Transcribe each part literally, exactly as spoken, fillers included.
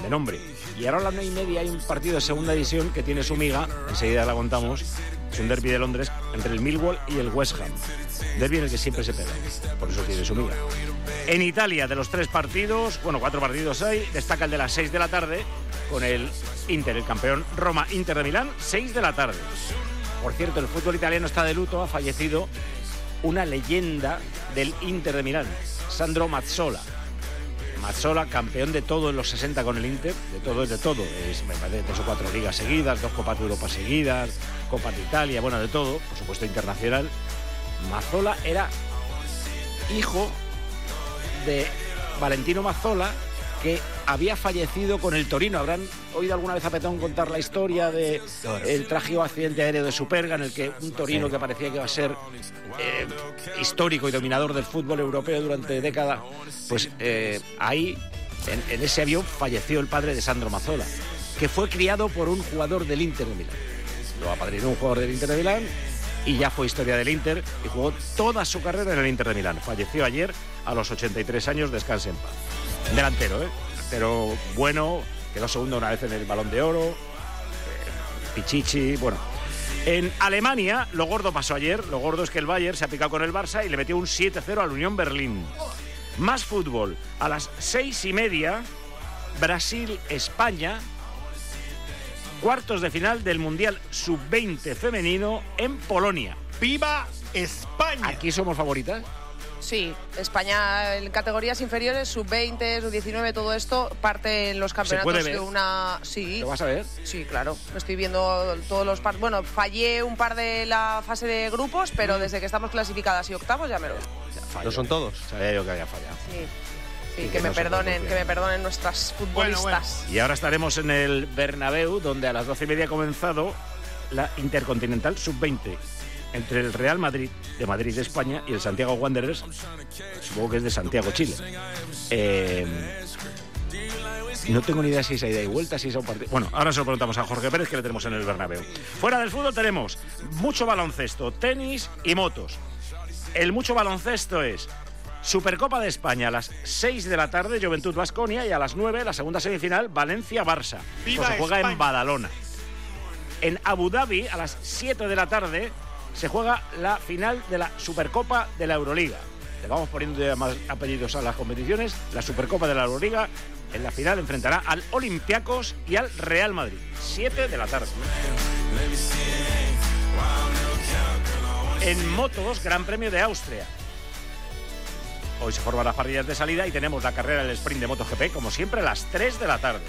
de nombre. Y ahora a las nueve y media hay un partido de segunda división que tiene su miga, enseguida la contamos. Es un derbi de Londres entre el Millwall y el West Ham. Derbi en el que siempre se pega, por eso tiene su miga. En Italia, de los tres partidos, bueno, cuatro partidos hay, destaca el de las seis de la tarde con el Inter, el campeón Roma-Inter de Milán, seis de la tarde. Por cierto, el fútbol italiano está de luto, ha fallecido una leyenda del Inter de Milán, Sandro Mazzola. Mazzola, campeón de todo en los sesenta con el Inter, de todo es de todo, es, me parece, tres o cuatro ligas seguidas, dos Copas de Europa seguidas, Copas de Italia, bueno, de todo, por supuesto internacional. Mazzola era hijo de Valentino Mazzola, que había fallecido con el Torino. Habrán oído alguna vez a Petón contar la historia del de trágico accidente aéreo de Superga, en el que un Torino sí. que parecía que iba a ser eh, histórico y dominador del fútbol europeo durante décadas, pues eh, ahí, en, en ese avión, falleció el padre de Sandro Mazzola, que fue criado por un jugador del Inter de Milán. Lo apadrinó un jugador del Inter de Milán y ya fue historia del Inter y jugó toda su carrera en el Inter de Milán. Falleció ayer a los ochenta y tres años, descanse en paz. Delantero, ¿eh? Delantero bueno, quedó segundo una vez en el Balón de Oro, eh, Pichichi, bueno. En Alemania, lo gordo pasó ayer, lo gordo es que el Bayern se ha picado con el Barça y le metió un siete cero al Unión Berlín. Más fútbol, a las seis y media, Brasil-España, cuartos de final del Mundial sub veinte femenino en Polonia. ¡Viva España! ¿Aquí somos favoritas? Sí, España en categorías inferiores, sub veinte, sub diecinueve, todo esto parte en los campeonatos ¿Se puede ver? de una... Sí. ¿Lo vas a ver? Sí, claro. Estoy viendo todos los partidos. Bueno, fallé un par de la fase de grupos, pero desde que estamos clasificadas y octavos ya me lo veo. ¿No son todos? Sabía yo que había fallado. Sí. Sí, que, que me no perdonen, que me perdonen nuestras futbolistas. Bueno, bueno. Y ahora estaremos en el Bernabéu, donde a las doce y media ha comenzado la Intercontinental sub veinte. Entre el Real Madrid, de Madrid de España, y el Santiago Wanderers, supongo que es de Santiago, Chile. Eh, no tengo ni idea si es a ida y vuelta, si es a un partido. Bueno, ahora se lo preguntamos a Jorge Pérez, que le tenemos en el Bernabéu. Fuera del fútbol tenemos mucho baloncesto, tenis y motos. El mucho baloncesto es Supercopa de España a las seis de la tarde, Juventud Baskonia, y a las nueve, la segunda semifinal, Valencia-Barça. Esto se juega España en Badalona. En Abu Dhabi, a las siete de la tarde, se juega la final de la Supercopa de la Euroliga. Le vamos poniendo ya más apellidos a las competiciones. La Supercopa de la Euroliga, en la final, enfrentará al Olympiacos y al Real Madrid. siete de la tarde. En motos, Gran Premio de Austria. Hoy se forman las parrillas de salida y tenemos la carrera del sprint de MotoGP, como siempre, a las tres de la tarde.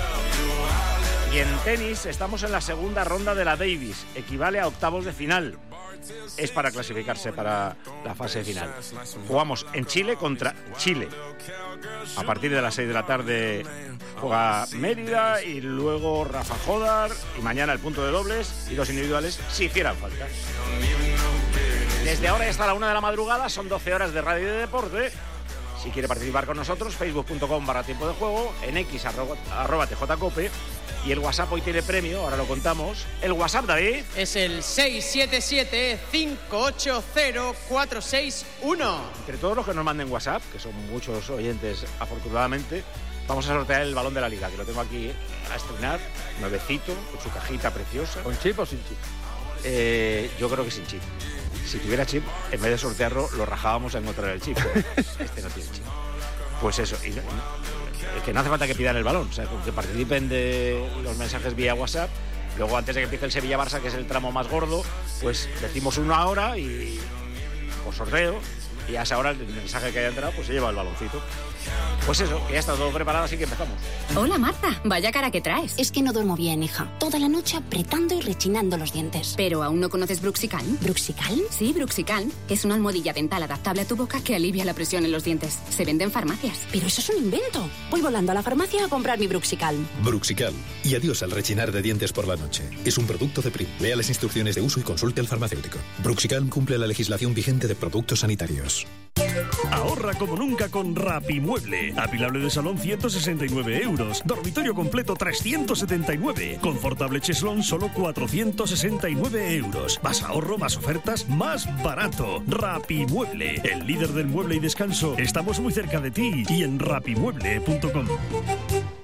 Y en tenis estamos en la segunda ronda de la Davis, equivale a octavos de final. Es para clasificarse para la fase final. Jugamos en Chile contra Chile. A partir de las seis de la tarde juega Mérida y luego Rafa Jodar, y mañana el punto de dobles y dos individuales si hicieran falta. Desde ahora y hasta la una de la madrugada son doce horas de radio y de deporte. Si quiere participar con nosotros, facebook punto com barra tiempo de juego, en X arroba, arroba tjcope. Y el WhatsApp hoy tiene premio, ahora lo contamos. El WhatsApp, David, es el seis siete siete, cinco ocho cero, cuatro seis uno. Entre todos los que nos manden WhatsApp, que son muchos oyentes afortunadamente, vamos a sortear el balón de la Liga, que lo tengo aquí a estrenar, nuevecito, con su cajita preciosa. ¿Con chip o sin chip? Eh, yo creo que sin chip. Si tuviera chip, en vez de sortearlo, lo rajábamos a encontrar el chip. Este no tiene chip. Pues eso, y no, que no hace falta que pidan el balón, o sea, que participen de los mensajes vía WhatsApp. Luego, antes de que empiece el Sevilla-Barça, que es el tramo más gordo, pues decimos una hora y por sorteo, y a esa hora el mensaje que haya entrado, pues se lleva el baloncito. Pues eso, que ya está todo preparado, así que empezamos. Hola, Marta, vaya cara que traes. Es que no duermo bien, hija. Toda la noche apretando y rechinando los dientes. ¿Pero aún no conoces Bruxicalm? ¿Bruxicalm? Sí, Bruxicalm. Es una almohadilla dental adaptable a tu boca que alivia la presión en los dientes. Se vende en farmacias. Pero eso es un invento. Voy volando a la farmacia a comprar mi Bruxicalm. Bruxicalm. Y adiós al rechinar de dientes por la noche. Es un producto de Prim. Lea las instrucciones de uso y consulte al farmacéutico. Bruxicalm cumple la legislación vigente de productos sanitarios. Ahorra como nunca con Rapimueble. Apilable de salón ciento sesenta y nueve euros. Dormitorio completo trescientos setenta y nueve. Confortable cheslón solo cuatrocientos sesenta y nueve euros. Más ahorro, más ofertas, más barato. Rapimueble, el líder del mueble y descanso. Estamos muy cerca de ti y en rapimueble punto com.